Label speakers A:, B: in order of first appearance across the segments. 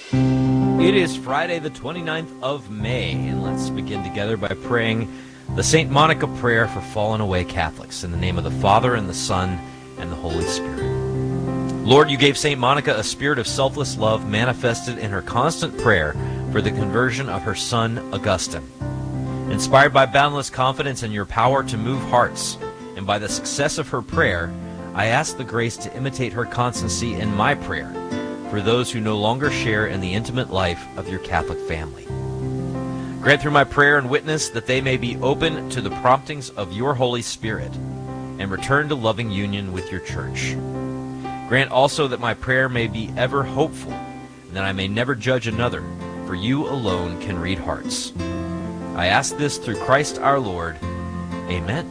A: It is Friday, the 29th of May, and let's begin together by praying the St. Monica prayer for fallen away Catholics. In the name of the Father, and the Son, and the Holy Spirit. Lord, you gave St. Monica a spirit of selfless love manifested in her constant prayer for the conversion of her son, Augustine. Inspired by boundless confidence in your power to move hearts, and by the success of her prayer, I ask the grace to imitate her constancy in my prayer for those who no longer share in the intimate life of your Catholic family. Grant through my prayer and witness that they may be open to the promptings of your Holy Spirit and return to loving union with your Church. Grant also that my prayer may be ever hopeful, and that I may never judge another, for you alone can read hearts. I ask this through Christ our Lord. Amen.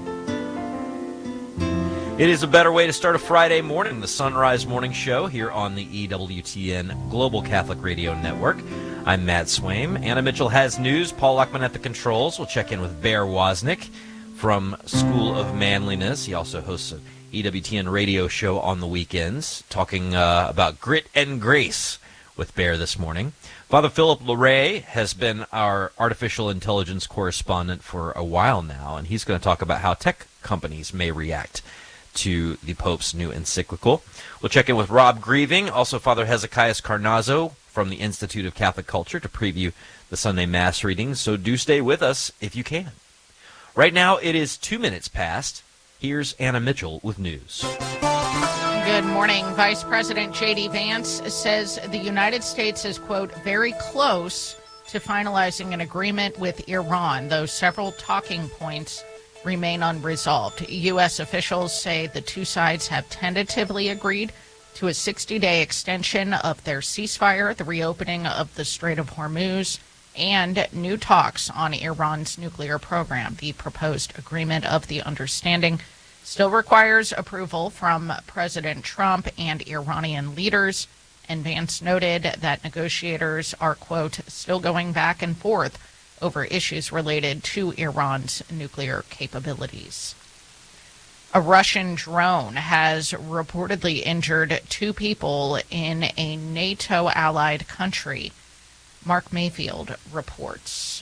A: It is a better way to start a Friday morning, the Sunrise Morning Show here on the EWTN Global Catholic Radio Network. I'm Matt Swaim. Anna Mitchell has news. Paul Luckman at the controls. We'll check in with Bear Wozniak from School of Manliness. He also hosts an EWTN radio show on the weekends, talking about grit and grace with Bear this morning. Father Philip Larray has been our artificial intelligence correspondent for a while now, and he's going to talk about how tech companies may react to the Pope's new encyclical. We'll check in with Rob Grieving, also Father Hezekiah Carnazzo from the Institute of Catholic Culture, to preview the Sunday Mass readings, so do stay with us if you can. Right now, it is 2 minutes past. Here's Anna Mitchell with news.
B: Good morning. Vice President J.D. Vance says the United States is, quote, very close to finalizing an agreement with Iran, though several talking points remain unresolved. U.S. officials say the two sides have tentatively agreed to a 60-day extension of their ceasefire, the reopening of the Strait of Hormuz, and new talks on Iran's nuclear program. The proposed agreement of the understanding still requires approval from President Trump and Iranian leaders, and Vance noted that negotiators are, quote, still going back and forth over issues related to Iran's nuclear capabilities. A Russian drone has reportedly injured 2 people in a NATO-allied country. Mark Mayfield reports.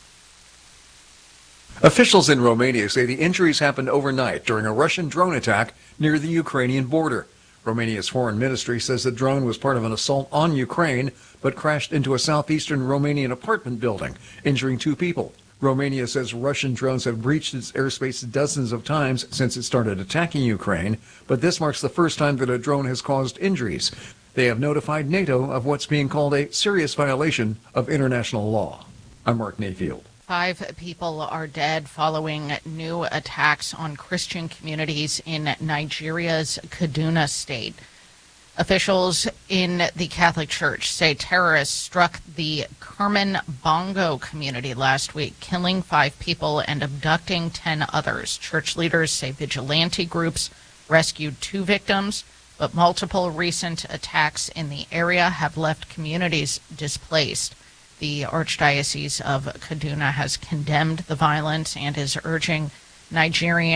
C: Officials in Romania say the injuries happened overnight during a Russian drone attack near the Ukrainian border. Romania's foreign ministry says the drone was part of an assault on Ukraine, but crashed into a southeastern Romanian apartment building, injuring 2 people. Romania says Russian drones have breached its airspace dozens of times since it started attacking Ukraine, but this marks the first time that a drone has caused injuries. They have notified NATO of what's being called a serious violation of international law. I'm Mark Mayfield.
B: 5 people are dead following new attacks on Christian communities in Nigeria's Kaduna state. Officials in the Catholic Church say terrorists struck the Kerman Bongo community last week, killing 5 people and abducting 10 others. Church leaders say vigilante groups rescued 2 victims, but multiple recent attacks in the area have left communities displaced. The Archdiocese of Kaduna has condemned the violence and is urging Nigerian